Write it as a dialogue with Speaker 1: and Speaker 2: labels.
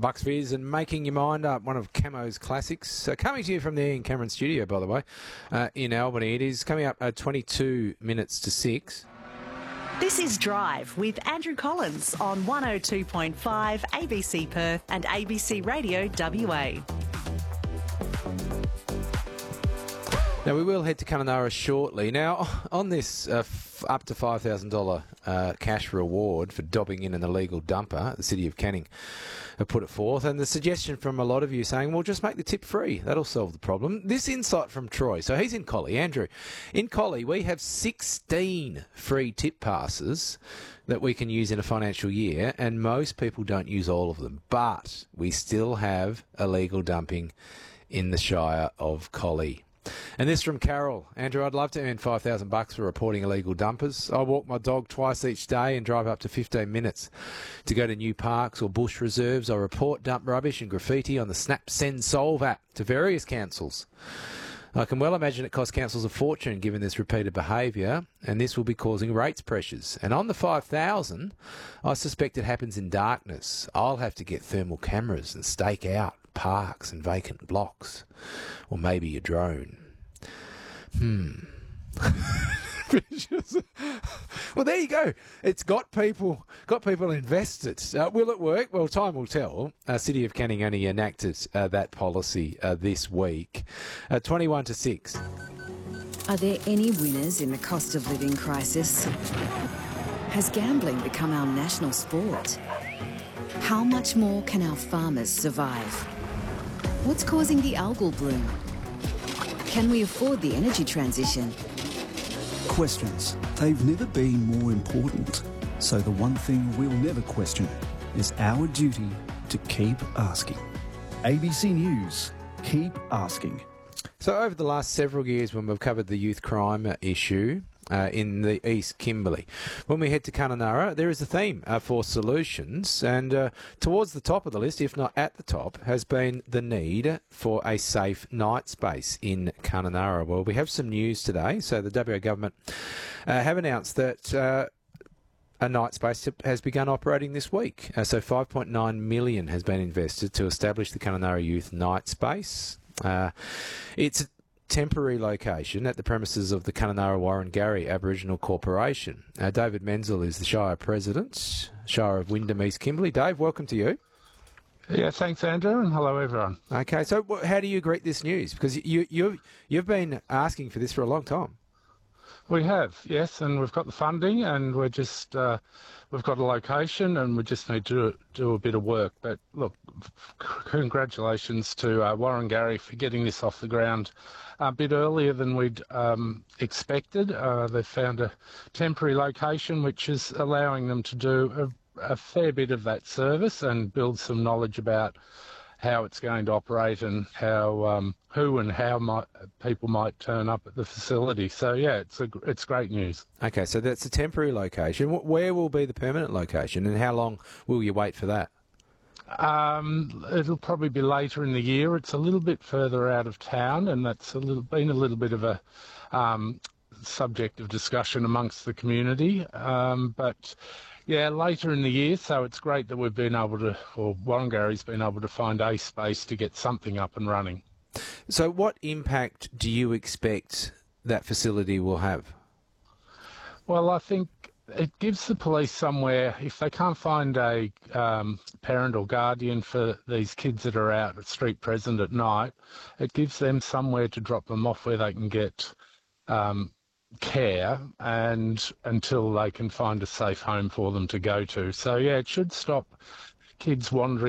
Speaker 1: Bucks Fizz and Making Your Mind Up, one of Camo's classics. Coming to you from the Ian Cameron studio, by the way, in Albany. It is coming up at 22 minutes to 6.
Speaker 2: This is Drive with Andrew Collins on 102.5 ABC Perth and ABC Radio WA.
Speaker 1: Now, we will head to Kununurra shortly. Now, on this up to $5,000 cash reward for dobbing in an illegal dumper, the City of Canning have put it forth, and the suggestion from a lot of you saying, well, just make the tip free. That'll solve the problem. This insight from Troy. So he's in Collie. Andrew, in Collie, we have 16 free tip passes that we can use in a financial year, and most people don't use all of them. But we still have illegal dumping in the Shire of Collie. And this from Carol. Andrew, I'd love to earn $5,000 for reporting illegal dumpers. I walk my dog twice each day and drive up to 15 minutes to go to new parks or bush reserves. I report dump rubbish and graffiti on the Snap Send Solve app to various councils. I can well imagine it costs councils a fortune given this repeated behaviour, and this will be causing rates pressures. And on the 5,000, I suspect it happens in darkness. I'll have to get thermal cameras and stake out parks and vacant blocks, or maybe a drone. Well, there you go. It's got people invested. Will it work? Well, time will tell. City of Canning only enacted that policy this week. 21 to 6.
Speaker 3: Are there any winners in the cost of living crisis? Has gambling become our national sport? How much more can our farmers survive? What's causing the algal bloom? Can we afford the energy transition?
Speaker 4: Questions. They've never been more important. So the one thing we'll never question is our duty to keep asking. ABC News. Keep asking.
Speaker 1: So over the last several years when we've covered the youth crime issue in the East Kimberley, when we head to Kununurra, there is a theme for solutions, and towards the top of the list, if not at the top, has been the need for a safe night space in Kununurra. Well, we have some news today. So the WA government have announced that a night space has begun operating this week. So $5.9 million has been invested to establish the Kununurra Youth Night Space. It's a temporary location at the premises of the Kununurra Warrengarry Aboriginal Corporation. David Menzel is the Shire President, Shire of Wyndham, East Kimberley. Dave, welcome to you.
Speaker 5: Yeah, thanks, Andrew, and hello, everyone.
Speaker 1: Okay, so how do you greet this news? Because you've been asking for this for a long time.
Speaker 5: We have, yes, and we've got the funding, and we're just we've got a location, and we just need to do a bit of work. But look, congratulations to Warrengarry for getting this off the ground a bit earlier than we'd expected. They've found a temporary location which is allowing them to do a fair bit of that service and build some knowledge about how it's going to operate and how who and how people might turn up at the facility. So yeah, it's great news.
Speaker 1: Okay, so that's a temporary location. Where will be the permanent location, and how long will you wait for that?
Speaker 5: It'll probably be later in the year. It's a little bit further out of town, and that's been a little bit of a subject of discussion amongst the community. But yeah, later in the year, so it's great that we've been able to, or Warrengarry's been able to find a space to get something up and running.
Speaker 1: So what impact do you expect that facility will have?
Speaker 5: Well, I think it gives the police somewhere, if they can't find a parent or guardian for these kids that are out at street present at night, it gives them somewhere to drop them off where they can get care and until they can find a safe home for them to go to. So yeah, it should stop kids wandering